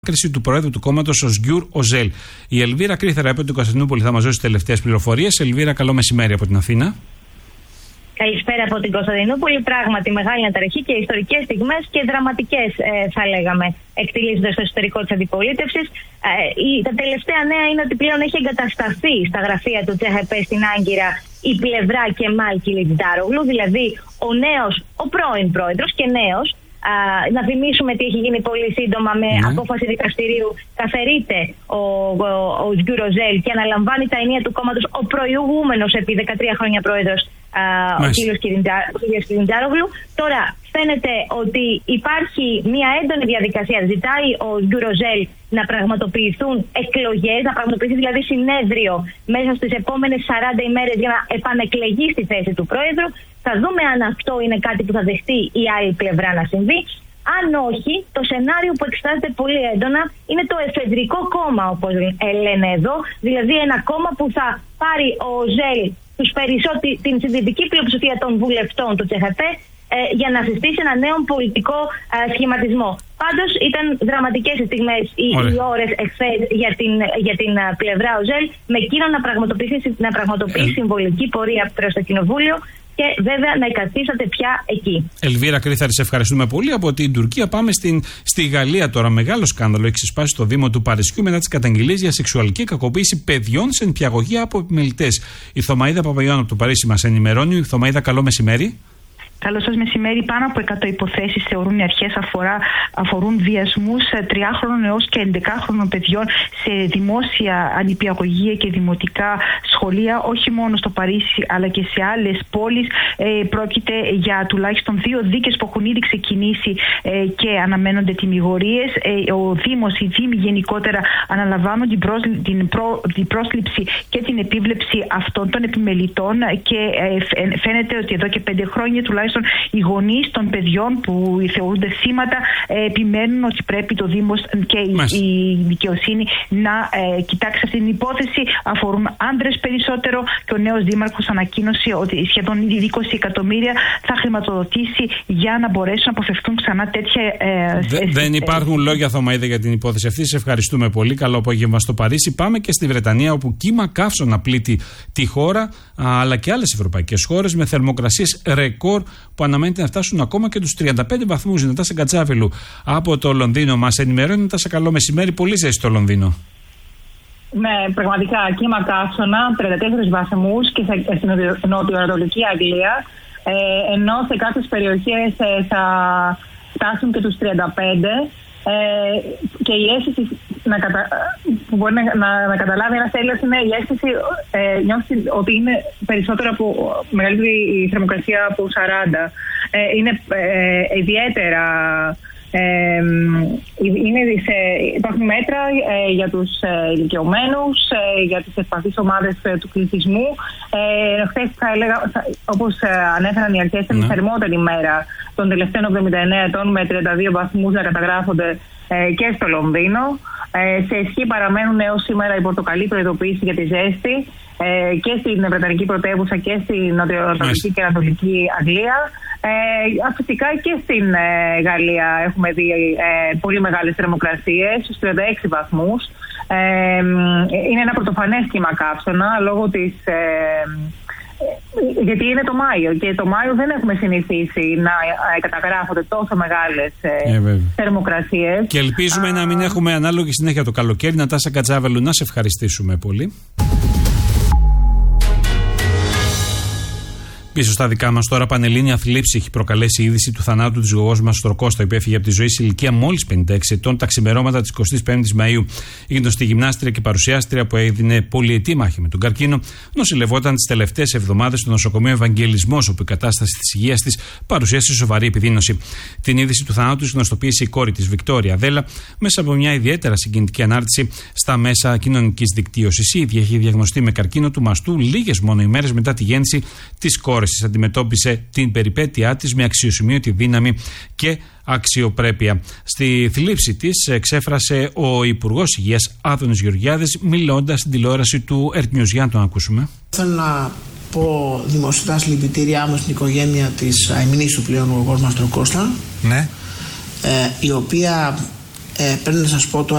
Κρίση του Προέδρου του κόμματος Οσγιούρ Οζέλ. Η Ελβίρα Κρίθερα από την Κωνσταντινούπολη θα μας δώσει τελευταίες πληροφορίες. Ελβίρα, καλό μεσημέρι από την Αθήνα. Καλησπέρα από την Κωνσταντινούπολη. Πράγματι, μεγάλη αναταραχή και ιστορικές στιγμές και δραματικές, θα λέγαμε, εκτελήσονται στο εσωτερικό της αντιπολίτευσης. Τα τελευταία νέα είναι ότι πλέον έχει εγκατασταθεί στα γραφεία του CHP στην Άγκυρα η πλευρά Κεμάλ Κιλιτζάρογλου, δηλαδή ο πρώην πρόεδρος και νέος. Να θυμίσουμε τι έχει γίνει πολύ σύντομα με απόφαση δικαστηρίου. Καθαιρείται ο Οσγιούρ Οζέλ και αναλαμβάνει τα ενία του κόμματος ο προηγούμενος επί 13 χρόνια πρόεδρος, ο κ. Κιλιτζάρογλου. Τώρα φαίνεται ότι υπάρχει μια έντονη διαδικασία. Ζητάει ο Οσγιούρ Οζέλ να πραγματοποιηθούν εκλογές, να πραγματοποιηθεί δηλαδή συνέδριο μέσα στις επόμενες 40 ημέρες για να επανεκλεγεί στη θέση του πρόεδρου. Θα δούμε αν αυτό είναι κάτι που θα δεχτεί η άλλη πλευρά να συμβεί. Αν όχι, το σενάριο που εξετάζεται πολύ έντονα είναι το εφεδρικό κόμμα, όπως λένε εδώ. Δηλαδή ένα κόμμα που θα πάρει ο Οζέλ την συντηρητική πλειοψηφία των βουλευτών του CHP για να συστήσει ένα νέο πολιτικό σχηματισμό. Πάντως ήταν δραματικές οι στιγμές, οι ώρες εχθές για την πλευρά Οζέλ, με εκείνο να πραγματοποιήσει συμβολική πορεία προς το Κοινοβούλιο και βέβαια να εγκαθίσταται πια εκεί. Ελβίρα Κρίθαρη, σε ευχαριστούμε πολύ. Από την Τουρκία πάμε στη Γαλλία τώρα. Μεγάλο σκάνδαλο έχει ξεσπάσει στο Δήμο του Παρισιού μετά τις καταγγελίες για σεξουαλική κακοποίηση παιδιών σε νηπιαγωγεία από επιμελητές. Η Θωμαΐδα Παπαγιάννου από το Παρίσι μας ενημερώνει. Η Θωμαΐδα, καλό μεσημέρι. Καλό σας μεσημέρι. Πάνω από 100 υποθέσεις θεωρούν οι αρχές αφορούν βιασμούς 3χρονων έως και 11χρονων παιδιών σε δημόσια ανηπιαγωγεία και δημοτικά σχολεία, όχι μόνο στο Παρίσι αλλά και σε άλλες πόλεις. Πρόκειται για τουλάχιστον 2 δίκες που έχουν ήδη ξεκινήσει και αναμένονται τιμιγορίες. Ο Δήμος, οι Δήμοι γενικότερα αναλαμβάνουν την πρόσληψη και την επίβλεψη αυτών των επιμελητών και φαίνεται ότι εδώ και 5 χρόνια τουλάχιστον οι γονείς των παιδιών που θεωρούνται θύματα επιμένουν ότι πρέπει το Δήμος και η δικαιοσύνη να κοιτάξει αυτή την υπόθεση. Αφορούν άντρες περισσότερο και ο νέος δήμαρχος ανακοίνωσε ότι σχεδόν 20 εκατομμύρια θα χρηματοδοτήσει για να μπορέσουν να αποφευθούν ξανά τέτοια. Δεν υπάρχουν λόγια, Θωμαΐδα, για την υπόθεση αυτή. Σε ευχαριστούμε πολύ. Καλό απόγευμα στο Παρίσι. Πάμε και στη Βρετανία, όπου κύμα καύσωνα πλήττει τη χώρα αλλά και άλλες ευρωπαϊκές χώρες με θερμοκρασίες ρεκόρ που αναμένεται να φτάσουν ακόμα και τους 35 βαθμούς. Η Νατάσα Κατσάβελου από το Λονδίνο μας ενημερώνει. Νατάσα, καλό μεσημέρι. Πολύ ζέστη στο Λονδίνο. Ναι, πραγματικά κύμα καύσωνα, 34 βαθμούς και στην νοτιοανατολική Αγγλία, ενώ σε κάποιες περιοχές θα φτάσουν και τους 35. Και η αίσθηση που μπορεί να καταλάβει ένας τέλος είναι η αίσθηση νιώθει ότι είναι περισσότερο από μεγαλύτερη η θερμοκρασία από 40. Είναι ιδιαίτερα υπάρχουν μέτρα για τους ηλικιωμένους, για τις ευπαθείς ομάδες του πληθυσμού. Χθες θα έλεγα, όπως ανέφεραν οι αρχές, είναι η θερμότερη μέρα των τελευταίων 79 ετών, με 32 βαθμούς να καταγράφονται και στο Λονδίνο. Σε ισχύ παραμένουν έως σήμερα η πορτοκαλί προειδοποίηση για τη ζέστη και στην Βρετανική πρωτεύουσα και στην νοτιοανατολική και ανατολική Αγγλία. Φυσικά και στην Γαλλία έχουμε δει πολύ μεγάλες θερμοκρασίες, στους 36 βαθμούς. Είναι ένα πρωτοφανές κύμα καύσωνα λόγω της... γιατί είναι το Μάιο και το Μάιο δεν έχουμε συνηθίσει να καταγράφονται τόσο μεγάλες θερμοκρασίες. Και ελπίζουμε να μην έχουμε ανάλογη συνέχεια το καλοκαίρι. Νατάσα Κατσάβελου, να σε ευχαριστήσουμε πολύ. Πίσω στα δικά μας τώρα, πανελλήνια θλίψη έχει προκαλέσει η είδηση του θανάτου της γογός μας Στροκώστα, που έφυγε από τη ζωή σε ηλικία μόλις 56 ετών τα ξημερώματα της 25ης Μαΐου. Η γνωστή γυμνάστρια και παρουσιάστρια που έδινε πολυετή μάχη με τον καρκίνο, νοσηλευόταν τις τελευταίες εβδομάδες στο νοσοκομείο Ευαγγελισμός, όπου η κατάσταση της υγείας της παρουσίασε σοβαρή επιδείνωση. Την είδηση του θανάτου της γνωστοποίησε η κόρη της, Βικτόρια Αδέλα, μέσα από μια ιδιαίτερα συγκινητική ανάρτηση στα μέσα κοινωνικής δικτύωσης. Η ίδια έχει διαγνωστεί με καρκίνο του μαστού λίγες μόνο ημέρες μετά τη γέννηση της κόρης. Αντιμετώπισε την περιπέτειά της με αξιοσημείωτη δύναμη και αξιοπρέπεια. Στη θλίψη της εξέφρασε ο Υπουργός Υγείας Άδωνης Γεωργιάδης, μιλώντας στην τηλεόραση του Earth News. Για να τον ακούσουμε. Θέλω να πω δημοσιοτά συλληπιτήριά μου στην οικογένεια της αημνής του πλέον γογός μας Στροκώστα, ναι. Η οποία πρέπει να σας πω τώρα